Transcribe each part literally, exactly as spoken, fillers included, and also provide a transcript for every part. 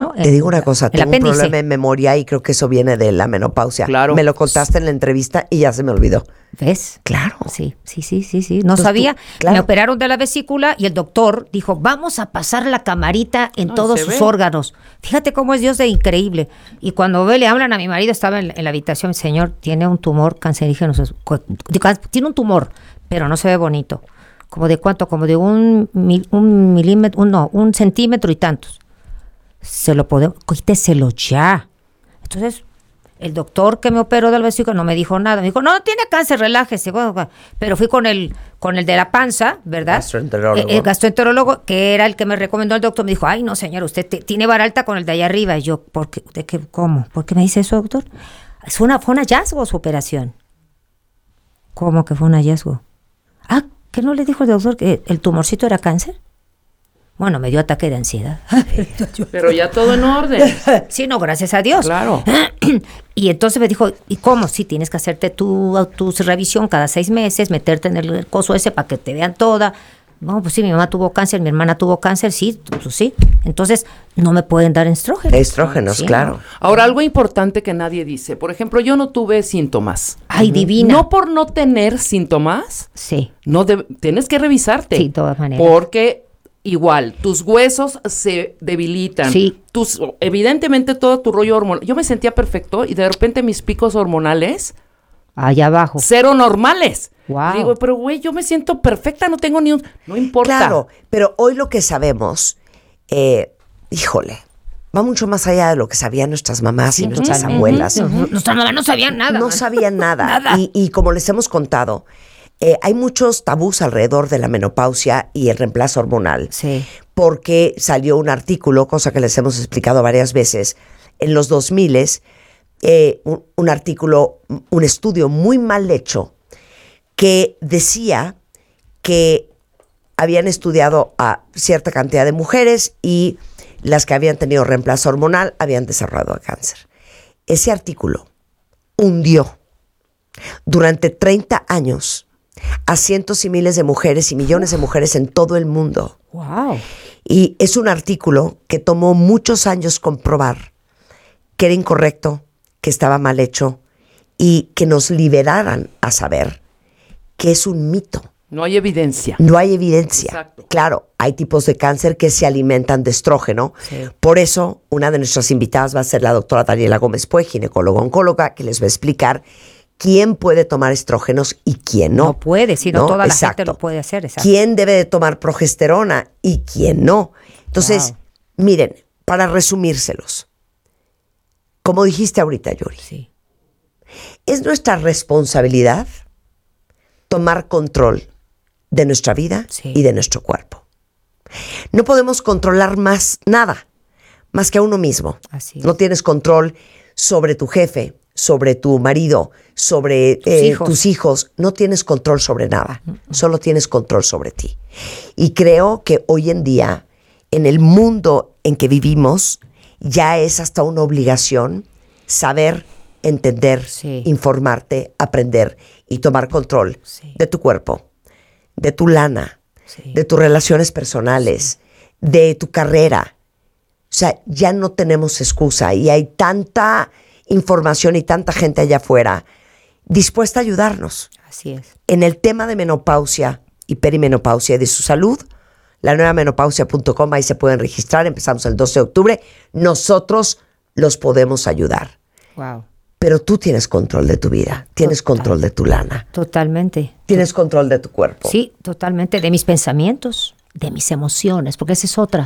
¿no? Te En, digo una cosa, tengo un apéndice. problema en memoria y creo que eso viene de la menopausia. Claro. Me lo contaste en la entrevista y ya se me olvidó. ¿Ves? Claro. Sí, sí, sí, sí, sí. No Entonces sabía. tú- claro. Me operaron de la vesícula y el doctor dijo, vamos a pasar la camarita en No, y todos se sus ve. órganos. Fíjate cómo es Dios de increíble. Y cuando ve, le hablan a mi marido, estaba en, en la habitación, señor, tiene un tumor cancerígeno. Tiene un tumor, pero no se ve bonito. ¿Como de cuánto? Como de un, mil- un milímetro, un, no, un centímetro y tantos. Se lo podemos, quíteselo ya. Entonces, el doctor que me operó del vesícula no me dijo nada. Me dijo, no, tiene cáncer, relájese. Bueno, pero fui con el, con el de la panza, ¿verdad? Gastroenterólogo. Eh, el gastroenterólogo, que era el que me recomendó el doctor. Me dijo, ay, no, señor, usted te- tiene vara alta con el de allá arriba. Y yo, ¿por qué? ¿De qué? ¿Cómo? ¿Por qué me dice eso, doctor? Es una, fue un hallazgo su operación. ¿Cómo que fue un hallazgo? Ah, ¿que no le dijo el doctor que el tumorcito era cáncer? Bueno, me dio ataque de ansiedad. Pero ya todo en orden. Sí, no, gracias a Dios. Claro. Y entonces me dijo, ¿y cómo? Sí, tienes que hacerte tu, tu revisión cada seis meses, meterte en el coso ese para que te vean toda. No, pues sí, mi mamá tuvo cáncer, mi hermana tuvo cáncer, sí, pues sí. Entonces, no me pueden dar estrógenos. Estrógenos, Sí, claro. ¿no? Ahora, algo importante que nadie dice. Por ejemplo, yo no tuve síntomas. Ay, divina. No por no tener síntomas, Sí, no deb- tienes que revisarte. Sí, de todas maneras. Porque igual, tus huesos se debilitan. Sí. Tus, evidentemente todo tu rollo hormonal. Yo me sentía perfecto y de repente mis picos hormonales, allá abajo. cero normales. Wow. Digo, pero güey, yo me siento perfecta, no tengo ni un... No importa. Claro, pero hoy lo que sabemos, eh, híjole, va mucho más allá de lo que sabían nuestras mamás y nuestras Totalmente. abuelas. Ujú. Nuestras mamás no sabían nada. No man. sabían nada. Nada. Y, y como les hemos contado, eh, hay muchos tabús alrededor de la menopausia y el reemplazo hormonal. Sí. Porque salió un artículo, cosa que les hemos explicado varias veces, en los dos mil, eh, un, un artículo, un estudio muy mal hecho, que decía que habían estudiado a cierta cantidad de mujeres y las que habían tenido reemplazo hormonal habían desarrollado cáncer. Ese artículo hundió durante treinta años a cientos y miles de mujeres y millones de mujeres en todo el mundo. Wow. Y es un artículo que tomó muchos años comprobar que era incorrecto, que estaba mal hecho y que nos liberaran a saber que es un mito. No hay evidencia. No hay evidencia. Exacto. Claro, hay tipos de cáncer que se alimentan de estrógeno. Sí. Por eso, una de nuestras invitadas va a ser la doctora Daniela Gómez Pue, ginecóloga oncóloga, que les va a explicar quién puede tomar estrógenos y quién no. No puede, sino ¿no? toda la Exacto. gente lo puede hacer. Exacto. ¿Quién debe de tomar progesterona y quién no? Entonces, Wow. miren, para resumírselos, como dijiste ahorita, Yuri, Sí. es nuestra responsabilidad tomar control de nuestra vida Sí. y de nuestro cuerpo. No podemos controlar más nada, más que a uno mismo. Así es. No tienes control sobre tu jefe, sobre tu marido, sobre Tus eh, hijos. tus hijos. No tienes control sobre nada, solo tienes control sobre ti. Y creo que hoy en día, en el mundo en que vivimos, ya es hasta una obligación saber, entender, Sí. informarte, aprender y tomar control Sí. de tu cuerpo, de tu lana, Sí. de tus relaciones personales, de tu carrera. O sea, ya no tenemos excusa y hay tanta información y tanta gente allá afuera dispuesta a ayudarnos. Así es. En el tema de menopausia y perimenopausia y de su salud, la nueva menopausia punto com, ahí se pueden registrar, empezamos el doce de octubre, nosotros los podemos ayudar. Wow. Pero tú tienes control de tu vida, tienes Total. control de tu lana, Totalmente. tienes control de tu cuerpo. Sí, totalmente. De mis pensamientos, de mis emociones, porque esa es otra.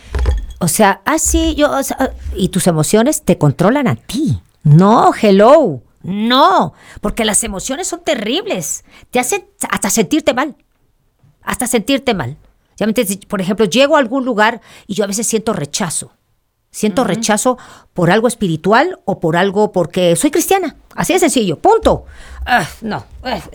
O sea, ah, sí, yo, o sea, y tus emociones te controlan a ti. No, hello, no, porque las emociones son terribles. Te hacen hasta sentirte mal, hasta sentirte mal. Ya me entiendes, por ejemplo, llego a algún lugar y yo a veces siento rechazo. Siento uh-huh. rechazo por algo espiritual o por algo porque soy cristiana. Así de sencillo, punto. Uh, no.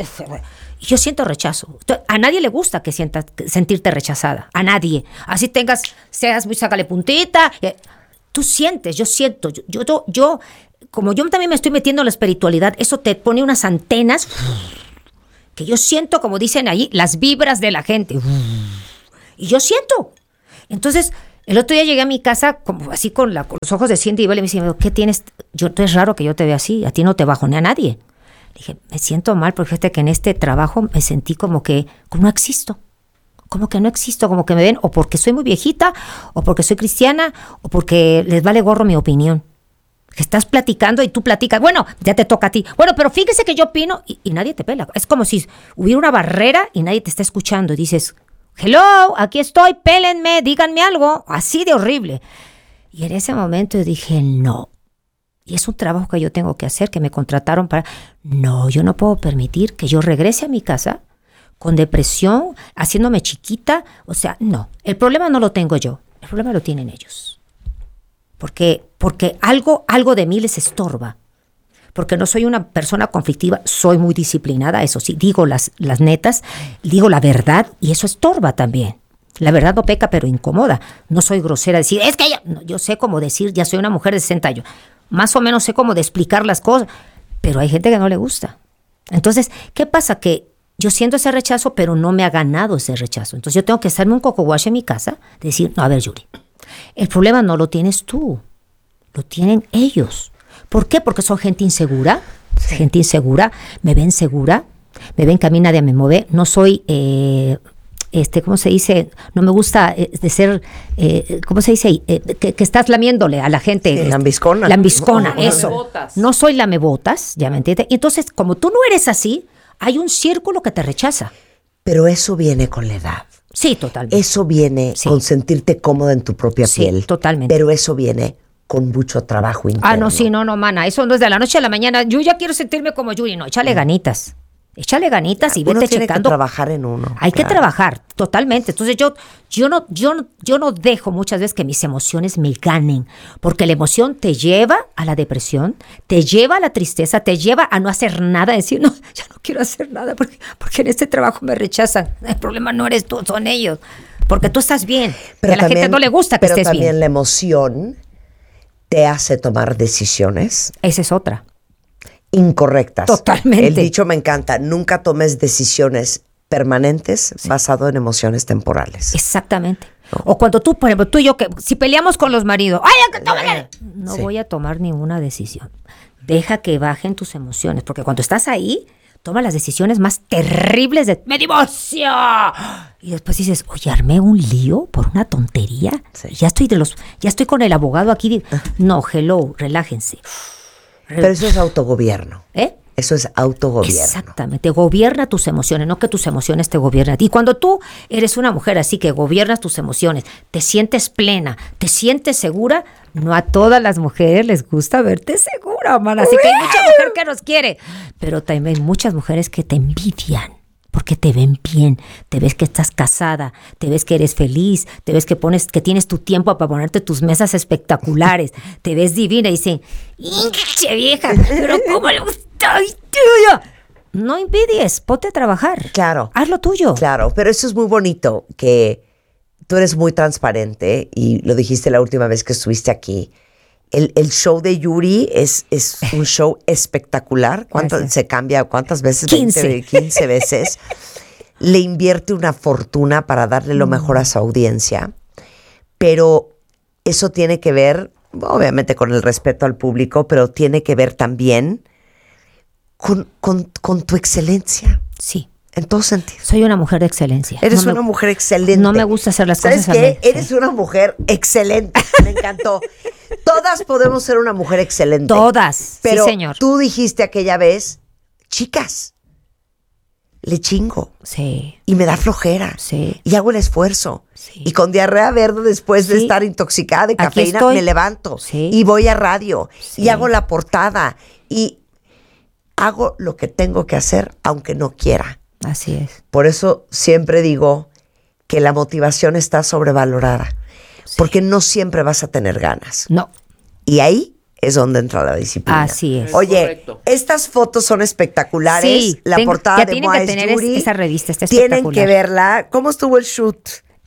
Yo siento rechazo. A nadie le gusta que sientas sentirte rechazada. A nadie. Así tengas, seas muy sácale puntita. Eh, tú sientes, yo siento. Yo, yo, yo, como yo también me estoy metiendo en la espiritualidad, eso te pone unas antenas que yo siento, como dicen ahí, las vibras de la gente. Y yo siento. Entonces, El otro día llegué a mi casa como así con, la, con los ojos de Cindy y me dice, ¿qué tienes? Yo, es raro que yo te vea así, a ti no te bajonea nadie. Le dije, me siento mal porque fíjate que en este trabajo me sentí como que como no existo. Como que no existo, como que me ven o porque soy muy viejita, o porque soy cristiana, o porque les vale gorro mi opinión. Que estás platicando y tú platicas, bueno, ya te toca a ti. Bueno, pero fíjese que yo opino y, y nadie te pela. Es como si hubiera una barrera y nadie te está escuchando. Y dices, hello, aquí estoy, pélenme, díganme algo. Así de horrible. Y en ese momento yo dije, no. Y es un trabajo que yo tengo que hacer, que me contrataron para... No, yo no puedo permitir que yo regrese a mi casa con depresión, haciéndome chiquita. O sea, no. El problema no lo tengo yo. El problema lo tienen ellos. Porque, porque algo, algo de mí les estorba. Porque no soy una persona conflictiva. Soy muy disciplinada, eso sí. Digo las, las netas, digo la verdad y eso estorba también. La verdad no peca, pero incomoda. No soy grosera. Decir, es que ya... No, yo sé cómo decir, ya soy una mujer de sesenta años. Más o menos sé cómo de explicar las cosas. Pero hay gente que no le gusta. Entonces, ¿qué pasa? Que yo siento ese rechazo, pero no me ha ganado ese rechazo. Entonces yo tengo que hacerme un coco wash en mi casa, decir, no, a ver, Yuri, el problema no lo tienes tú, lo tienen ellos. ¿Por qué? Porque son gente insegura, sí. gente insegura, me ven segura, me ven que a mí nadie me mueve, no soy, eh, este, ¿cómo se dice? No me gusta eh, de ser, eh, ¿cómo se dice? Eh, que, que estás lamiéndole a la gente. Sí, este, lambiscona. Lambiscona, No, eso. lamebotas. No soy lamebotas, ya me entiendes. Y entonces, como tú no eres así, hay un círculo que te rechaza. Pero eso viene con la edad. Sí, totalmente. Eso viene Sí. con sentirte cómoda en tu propia Sí, piel. totalmente. Pero eso viene con mucho trabajo interno. Ah, no, sí, no, no, mana. Eso no es de la noche a la mañana. Yo ya quiero sentirme como Yuri. No, échale ganitas. Échale ganitas y Uno vete tiene checando. que trabajar en uno. Hay que claro. trabajar, totalmente. Entonces yo, yo no, yo, no- yo no dejo muchas veces que mis emociones me ganen, porque la emoción te lleva a la depresión, te lleva a la tristeza, te lleva a no hacer nada, decir, no, ya no quiero hacer nada, porque, porque en este trabajo me rechazan. El problema no eres tú, son ellos. Porque tú estás bien. Pero y a la también- gente no le gusta que pero estés también bien. la emoción te hace tomar decisiones Esa es otra. incorrectas. Totalmente. El dicho me encanta, nunca tomes decisiones permanentes basado en emociones temporales. Exactamente. O cuando tú, por ejemplo, tú y yo, que si peleamos con los maridos, ¡ay, que tómale! No Sí. voy a tomar ninguna decisión. Deja que bajen tus emociones, porque cuando estás ahí, toma las decisiones más terribles de ¡me divorcio! Y después dices, oye, armé un lío por una tontería. Sí. Ya estoy de los, ya estoy con el abogado aquí. No, hello, relájense. Pero eso es autogobierno. ¿Eh? Eso es autogobierno. Exactamente, gobierna tus emociones, no que tus emociones te gobiernen. Y cuando tú eres una mujer así que gobiernas tus emociones, te sientes plena, te sientes segura, no a todas las mujeres les gusta verte segura, man. Así que hay mucha mujer que nos quiere, pero también hay muchas mujeres que te envidian. Porque te ven bien, te ves que estás casada, te ves que eres feliz, te ves que pones, que tienes tu tiempo para ponerte tus mesas espectaculares, te ves divina y dicen, ¡hinche vieja! Pero ¿cómo le gusta? ¡Ay, tuya! No envidies, ponte a trabajar. Claro. Haz lo tuyo. Claro, pero eso es muy bonito, que tú eres muy transparente y lo dijiste la última vez que estuviste aquí. El, el show de Yuri es, es un show espectacular. ¿Cuánto Gracias. se cambia? ¿Cuántas veces? quince. veinte, quince veces. Le invierte una fortuna para darle lo mejor a su audiencia. Pero eso tiene que ver, obviamente, con el respeto al público, pero tiene que ver también con, con, con tu excelencia. Sí, En todos sentidos. soy una mujer de excelencia. Eres No una me- mujer excelente. No me gusta hacer las ¿Sabes cosas a qué? mí. Eres una mujer excelente. Me encantó. Todas podemos ser una mujer excelente. Todas, Pero sí, señor. tú dijiste aquella vez, chicas, le chingo Sí, y me da flojera. sí. Y hago el esfuerzo. Sí. Y con diarrea verde después de Sí. estar intoxicada de Aquí cafeína, estoy. me levanto. Sí. Y voy a radio. Sí. Y hago la portada. Y hago lo que tengo que hacer, aunque no quiera. Así es. Por eso siempre digo que la motivación está sobrevalorada. Porque no siempre vas a tener ganas. No, Y ahí es donde entra la disciplina. así es. Es Oye, correcto. estas fotos son espectaculares. Sí, la tengo- portada ya de tienen Moa que es tener es- Yuri. esa revista, está Tienen espectacular. que verla. ¿Cómo estuvo el shoot?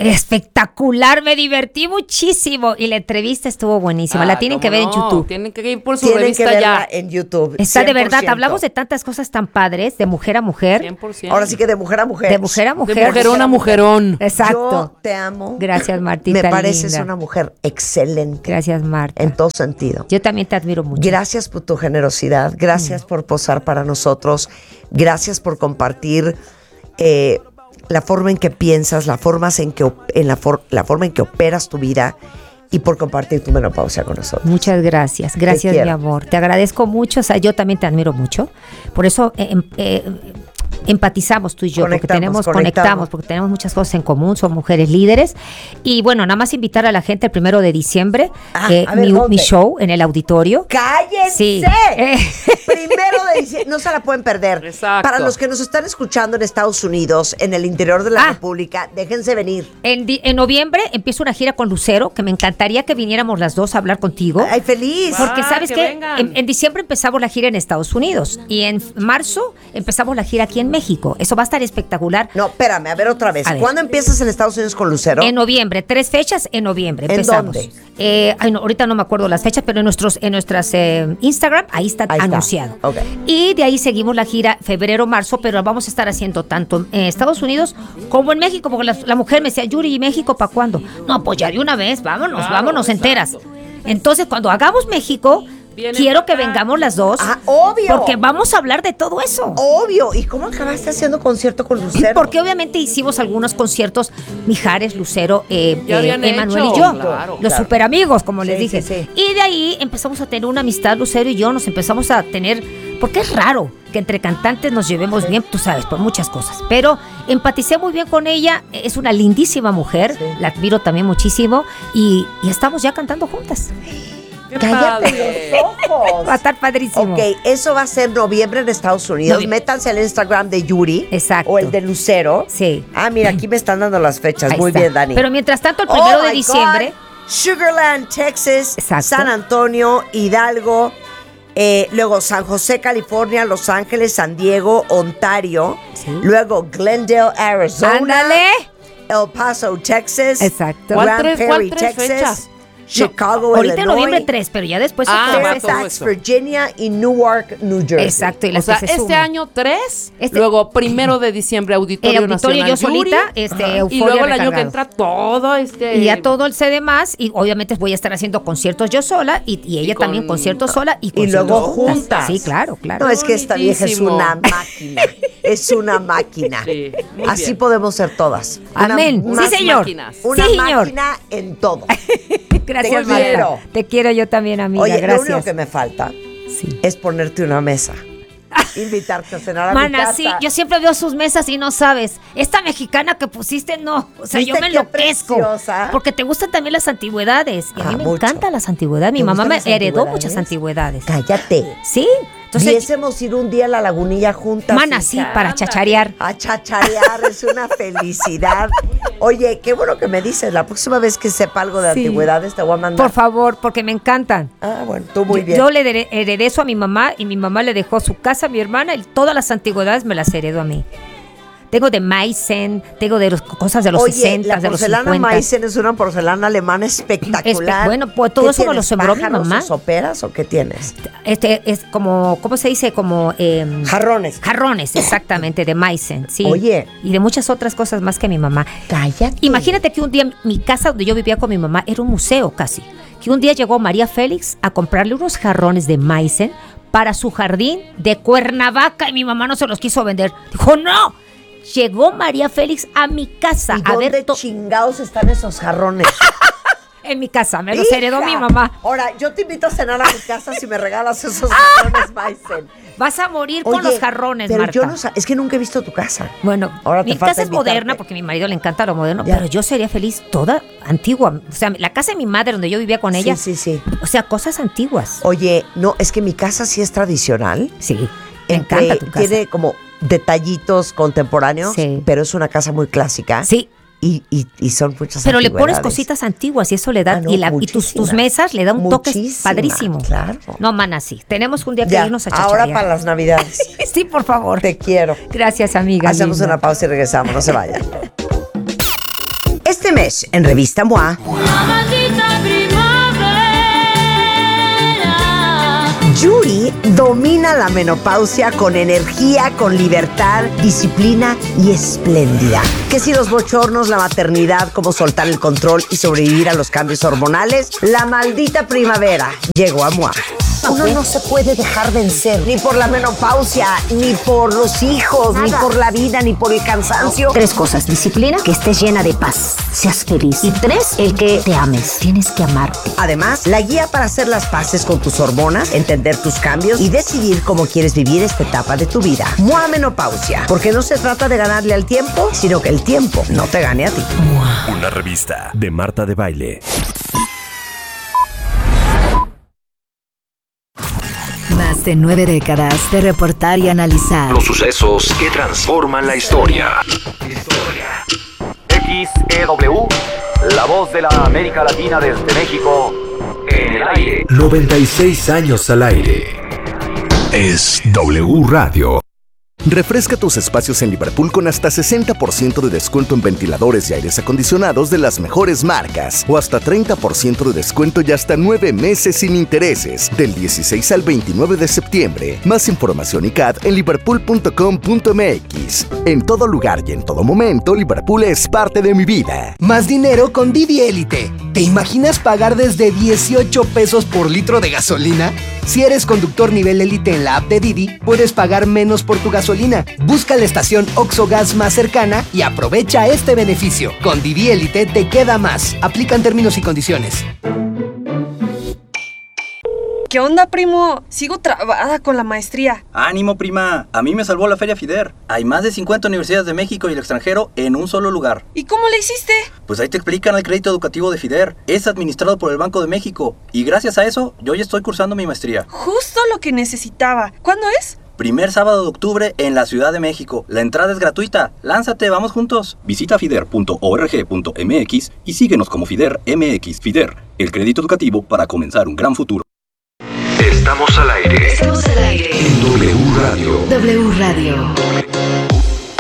Espectacular, me divertí muchísimo y la entrevista estuvo buenísima. Ah, la tienen que ver no, en YouTube. Tienen que ir por su Tienen que revista verla ya. en YouTube. Está de cien por verdad, ciento. hablamos de tantas cosas tan padres, de mujer a mujer, cien por ciento. Ahora sí que de mujer a mujer. de mujer a mujer. De mujerón a mujerón. Exacto. Yo te amo. Gracias, Martita. Me pareces linda. una mujer excelente. Gracias, Marta. En todo sentido. Yo también te admiro mucho. Gracias por tu generosidad, gracias por posar para nosotros, gracias por compartir eh, la forma en que piensas, la forma en que op- en la, for- la forma en que operas tu vida y por compartir tu menopausia con nosotros. Muchas gracias, gracias quiero. mi amor. Te agradezco mucho, o sea, yo también te admiro mucho. Por eso eh, em- eh, empatizamos tú y yo, porque Conectamos, tenemos, conectamos. conectamos, porque tenemos muchas cosas en común, son mujeres líderes. Y bueno, nada más invitar a la gente el primero de diciembre, Ah, eh, a ver, mi, ¿dónde? mi show en el auditorio. ¡Cállense! Sí. Eh. Primero de diciembre, no se la pueden perder. Exacto. Para los que nos están escuchando en Estados Unidos, en el interior de la Ah. República, déjense venir. En, di- en noviembre empiezo una gira con Lucero, que me encantaría que viniéramos las dos a hablar contigo. ¡Ay, feliz! Porque Ah, sabes que que vengan. en, en diciembre empezamos la gira en Estados Unidos y en marzo empezamos la gira aquí en México. Eso va a estar espectacular. No, espérame, a ver otra vez. A ver. ¿Cuándo empiezas en Estados Unidos con Lucero? En noviembre, tres fechas en noviembre. ¿En Empezamos. dónde? Eh, ay, no, ahorita no me acuerdo las fechas, pero en nuestros, en nuestras eh, Instagram, ahí está Ahí está. anunciado. Ok. Y de ahí seguimos la gira febrero, marzo, pero vamos a estar haciendo tanto en Estados Unidos como en México, porque la, la mujer me decía, Yuri, ¿y México para cuándo? No, pues ya de una vez, vámonos, Claro, vámonos exacto. enteras. Entonces, cuando hagamos México, Vienen quiero que para acá. vengamos las dos. Ah, obvio. Porque vamos a hablar de todo eso. Obvio. ¿Y cómo acabaste haciendo concierto con Lucero? Porque obviamente hicimos algunos conciertos, Mijares, Lucero, eh, Ya eh, habían Emanuel hecho, y yo, claro, los claro. super amigos, como les Sí, dije. sí, sí. Y de ahí empezamos a tener una amistad, Lucero y yo, nos empezamos a tener, porque es raro que entre cantantes nos llevemos bien, tú sabes, por muchas cosas. Pero empaticé muy bien con ella, es una lindísima mujer, Sí. la admiro también muchísimo y, y estamos ya cantando juntas. Qué ¡Cállate padre. los ojos! Va a estar padrísimo. Ok, eso va a ser noviembre en Estados Unidos. Novie- Métanse al Instagram de Yuri. Exacto. O el de Lucero. Sí. Ah, mira, aquí me están dando las fechas. Ahí Muy está. bien, Dani. Pero mientras tanto, el primero Oh de my diciembre... God. Sugarland, Texas. Exacto. San Antonio, Hidalgo. eh, luego San José, California. Los Ángeles, San Diego, Ontario. Sí. Luego Glendale, Arizona. ¡Ándale! El Paso, Texas. Exacto. ¿Cuál Grand tres- Prairie, cuál tres Texas. fechas? Chicago, Ahorita en Illinois. noviembre tres, pero ya después Ah, otra va vez. todo Fairfax, eso. Virginia y Newark, New Jersey. Exacto, y O las sea, que se este suman. año tres, Este- luego primero de diciembre Auditorio El auditorio Nacional yo Yuri, solita, este, y Euforia luego el año que recargado. entra todo este... Y ya todo el C D más, y obviamente voy a estar haciendo conciertos yo sola, y, y ella con- también conciertos sola y Y conciertos luego juntas. Sí, claro, claro. No, es que esta vieja es Bonitísimo. una máquina. Es una máquina. Sí, muy Así bien. podemos ser todas. Una- Amén. una- Sí, señor. máquinas. Una Sí, señor. máquina en todo. Gracias, Te Marta. quiero. Te quiero yo también, amiga. Oye, lo Gracias. único que me falta Sí. es ponerte una mesa. Invitarte a cenar a mi Mana, casa. sí, yo siempre veo sus mesas y no sabes. Esta mexicana que pusiste, no. O sea, yo ¿Viste me qué enloquezco. preciosa? Porque te gustan también las antigüedades. Y a Ah, mí me mucho. encantan las antigüedades. Mi ¿Te mamá gustan me las heredó antigüedades? muchas antigüedades. Cállate. Sí. Entonces, Viésemos ir un día a la lagunilla juntas. mana, hija. sí, para chacharear. A chacharear, es una felicidad. Oye, qué bueno que me dices. La próxima vez que sepa algo de Sí. antigüedades te voy a mandar. Por favor, porque me encantan. Ah, bueno, tú muy Yo- bien. Yo le heredé- heredé eso a mi mamá y mi mamá le dejó su casa a mi hermana y todas las antigüedades me las heredó a mí. Tengo de Meissen, tengo de los, cosas de los Oye, sesenta, la de los porcelana cincuenta. Meissen es una porcelana alemana espectacular. Espe- bueno, pues todo ¿Qué eso me lo tienes, sembró mi pájaros mamá. o soperas o qué tienes? Este es como, ¿cómo se dice? Como eh, Jarrones. jarrones, exactamente, de Meissen, sí. Oye. Y de muchas otras cosas más que mi mamá. Cállate. Imagínate que un día mi casa donde yo vivía con mi mamá era un museo casi. Que un día llegó María Félix a comprarle unos jarrones de Meissen para su jardín de Cuernavaca y mi mamá no se los quiso vender. Dijo, no. Llegó María Félix a mi casa ¿Y a dónde ver to- chingados están esos jarrones? en mi casa, me los Hija. heredó mi mamá. Ahora, yo te invito a cenar a mi casa si me regalas esos jarrones Meissen. Vas a morir con Oye, los jarrones, pero Marta. yo no sa- es que nunca he visto tu casa. Bueno, Ahora te mi falta casa es invitarte. moderna porque a mi marido le encanta lo moderno, Ya. pero yo sería feliz toda antigua. O sea, la casa de mi madre donde yo vivía con ella. Sí, sí, sí. O sea, cosas antiguas. Oye, no, es que mi casa sí es tradicional. Sí, me Entre- encanta tu casa. Tiene como detallitos contemporáneos, Sí. pero es una casa muy clásica. Sí, Y, y, y son muchas pero le pones antigüedades. cositas antiguas y eso le da, Ah, no, y, la- y tus, tus muchísimas. mesas le da un toque Muchísimas, padrísimo. claro. No, mana, sí. Tenemos un día que Ya, irnos a ahora chacharear. para las navidades. Sí, por favor. Te quiero. Gracias, amiga. Hacemos linda. una pausa y regresamos, no se vayan. Este Este mes, en Revista M O A, Yuri domina la menopausia con energía, con libertad, disciplina y espléndida. Que si los bochornos, la maternidad, cómo soltar el control y sobrevivir a los cambios hormonales, la maldita primavera llegó a M O A. Uno no se puede dejar vencer, ni por la menopausia, ni por los hijos, Nada. ni por la vida, ni por el cansancio. Tres cosas: disciplina, que estés llena de paz, seas feliz. Y tres, el que te ames. Tienes que amarte. Además, la guía para hacer las paces con tus hormonas, entender tus cambios y decidir cómo quieres vivir esta etapa de tu vida. M O A Menopausia, porque no se trata de ganarle al tiempo, sino que el tiempo no te gane a ti. M O A. Una revista de Marta de Baile. Más de nueve décadas de reportar y analizar los sucesos que transforman la historia. X E W, la voz de la América Latina desde México, en el aire. noventa y seis años al aire. Es W Radio. Refresca tus espacios en Liverpool con hasta sesenta por ciento de descuento en ventiladores y aires acondicionados de las mejores marcas, o hasta treinta por ciento de descuento y hasta nueve meses sin intereses, del dieciséis al veintinueve de septiembre. Más información y C A D en liverpool punto com punto m x. En todo lugar y en todo momento, Liverpool es parte de mi vida. Más dinero con Didi Élite. ¿Te imaginas pagar desde dieciocho pesos por litro de gasolina? Si eres conductor nivel élite en la app de Didi, puedes pagar menos por tu gasolina. Busca la estación Oxxo Gas más cercana y aprovecha este beneficio. Con Didi Élite te queda más. Aplican términos y condiciones. ¿Qué onda, primo? Sigo trabada con la maestría. ¡Ánimo, prima! A mí me salvó la Feria FIDER. Hay más de cincuenta universidades de México y el extranjero en un solo lugar. ¿Y cómo le hiciste? Pues ahí te explican el crédito educativo de FIDER. Es administrado por el Banco de México. Y gracias a eso, yo ya estoy cursando mi maestría. Justo lo que necesitaba. ¿Cuándo es? Primer sábado de octubre en la Ciudad de México. La entrada es gratuita. Lánzate, vamos juntos. Visita fider punto org punto m x y síguenos como FIDER M X. FIDER, el crédito educativo para comenzar un gran futuro. Estamos al aire. Estamos al aire En W Radio. W Radio.